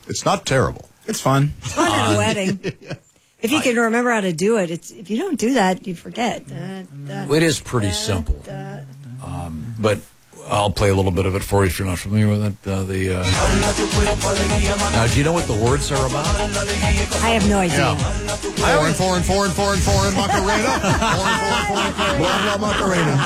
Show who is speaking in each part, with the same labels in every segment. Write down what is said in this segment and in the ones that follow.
Speaker 1: It's not terrible.
Speaker 2: It's fun.
Speaker 3: It's fun at a wedding. If you can remember how to do it, if you don't do that, you forget.
Speaker 4: It is pretty simple. But I'll play a little bit of it for you if you're not familiar with it. Now, do you know what the words are about?
Speaker 3: I have no idea.
Speaker 1: Yeah. Foreign Macarena. Foreign, blah, blah, Macarena.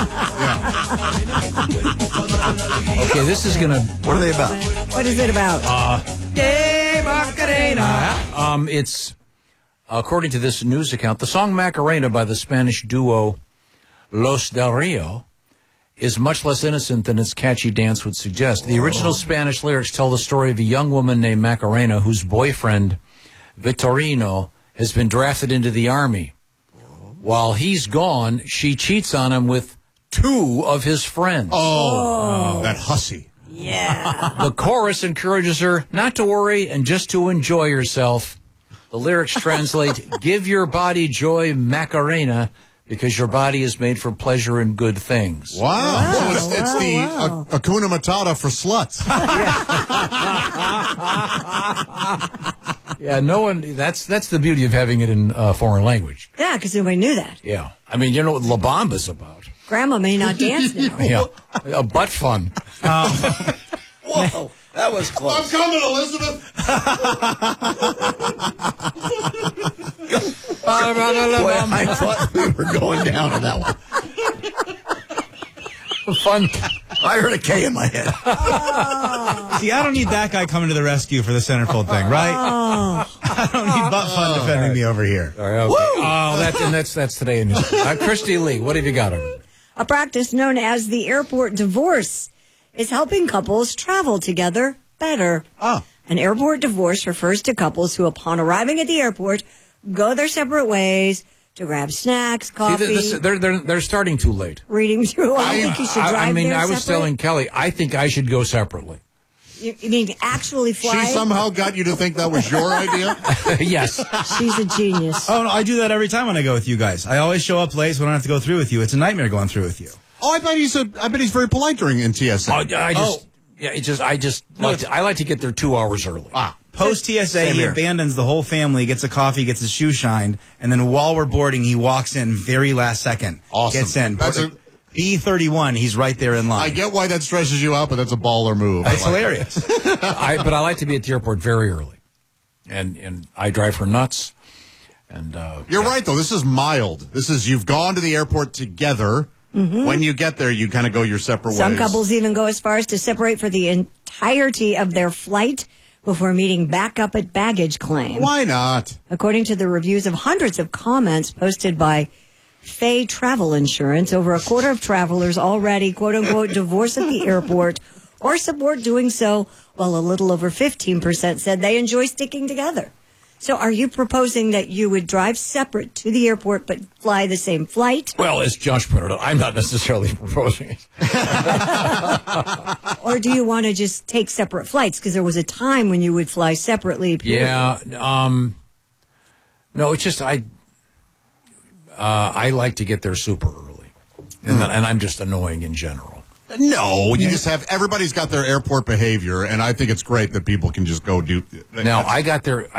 Speaker 1: Yeah.
Speaker 4: Okay, this is going to...
Speaker 1: What are they about?
Speaker 3: What is it about?
Speaker 4: Macarena. It's, according to this news account, the song Macarena by the Spanish duo Los Del Rio is much less innocent than its catchy dance would suggest. The original Spanish lyrics tell the story of a young woman named Macarena whose boyfriend, Victorino, has been drafted into the army. While he's gone, she cheats on him with 2 of his friends.
Speaker 1: Oh, that hussy.
Speaker 3: Yeah.
Speaker 4: The chorus encourages her not to worry and just to enjoy yourself. The lyrics translate, give your body joy, Macarena, because your body is made for pleasure and good things.
Speaker 1: Wow. So it's the Hakuna Matata for sluts.
Speaker 4: Yeah, no one, that's the beauty of having it in foreign language.
Speaker 3: Yeah, because nobody knew that.
Speaker 4: Yeah. I mean, you know what La Bamba's about.
Speaker 3: Grandma may not dance now.
Speaker 4: Yeah. A butt fun. Whoa. That was close.
Speaker 1: I'm coming, Elizabeth. Boy, I thought we were going down on that one.
Speaker 4: Fun.
Speaker 1: I heard a K in my head.
Speaker 2: See, I don't need that guy coming to the rescue for the centerfold thing, right? I don't need butt fun defending me over here.
Speaker 4: All right, okay. Oh, that's today in Christy Lee, what have you got?
Speaker 3: A practice known as the airport divorce is helping couples travel together better. An airport divorce refers to couples who, upon arriving at the airport, go their separate ways to grab snacks, coffee.
Speaker 4: See, they're starting too late.
Speaker 3: Reading through. I think you should drive
Speaker 4: I mean,
Speaker 3: there
Speaker 4: I was
Speaker 3: separate.
Speaker 4: telling Kelly, I think I should go separately.
Speaker 3: You mean actually fly?
Speaker 1: She somehow got you to think that was your idea?
Speaker 4: Yes.
Speaker 3: She's a genius.
Speaker 2: Oh, no, I do that every time when I go with you guys. I always show up late so I don't have to go through with you. It's a nightmare going through with you.
Speaker 1: Oh, I bet he's very polite during NTSA.
Speaker 4: I like to get there 2 hours early.
Speaker 2: Post TSA, he abandons the whole family, gets a coffee, gets his shoe shined, and then while we're boarding, he walks in very last second.
Speaker 1: Awesome.
Speaker 2: Gets in. B31, he's right there in line.
Speaker 1: I get why that stresses you out, but that's a baller move.
Speaker 2: It's hilarious.
Speaker 4: But I like to be at the airport very early, and I drive her nuts. And
Speaker 1: you're right, though. This is mild. This is you've gone to the airport together. Mm-hmm. When you get there, you kind of go your separate ways.
Speaker 3: Some couples even go as far as to separate for the entirety of their flight before meeting back up at baggage claim.
Speaker 1: Why not?
Speaker 3: According to the reviews of hundreds of comments posted by Fay Travel Insurance, over a quarter of travelers already, quote-unquote, divorce at the airport or support doing so, while a little over 15% said they enjoy sticking together. So are you proposing that you would drive separate to the airport but fly the same flight?
Speaker 4: Well, as Josh pointed out, I'm not necessarily proposing it.
Speaker 3: Or do you want to just take separate flights? Because there was a time when you would fly separately. Period.
Speaker 4: Yeah. No, it's just I like to get there super early. And I'm just annoying in general.
Speaker 1: No, you just have, everybody's got their airport behavior, and I think it's great that people can just go do.
Speaker 4: Now, I got there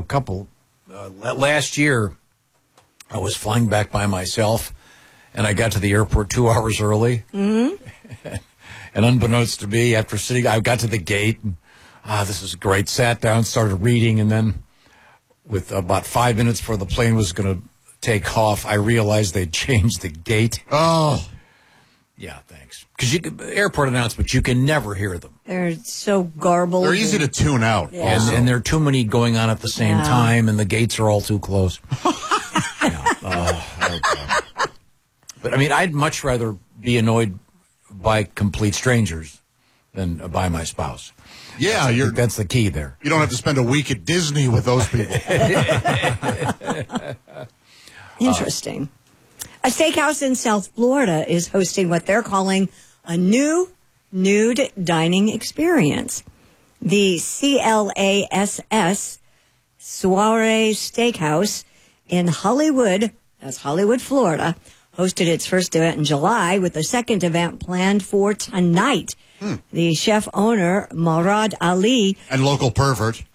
Speaker 4: last year, I was flying back by myself, and I got to the airport 2 hours early. Mm-hmm. And unbeknownst to me, after sitting, I got to the gate, and, this is great, sat down, started reading, and then with about 5 minutes before the plane was going to take off, I realized they'd changed the gate.
Speaker 1: Oh.
Speaker 4: Yeah, thanks. Because airport announcements, you can never hear them.
Speaker 3: They're so garbled.
Speaker 1: They're easy to tune out.
Speaker 3: Yeah.
Speaker 4: And there are too many going on at the same time, and the gates are all too close. But, I mean, I'd much rather be annoyed by complete strangers than by my spouse.
Speaker 1: Yeah,
Speaker 4: that's the key there.
Speaker 1: You don't have to spend a week at Disney with those people.
Speaker 3: Interesting. A steakhouse in South Florida is hosting what they're calling a new nude dining experience. The CLASS Soiree Steakhouse in Hollywood, that's Hollywood, Florida, hosted its first event in July with the second event planned for tonight. The chef owner, Murad Ali.
Speaker 1: And local pervert.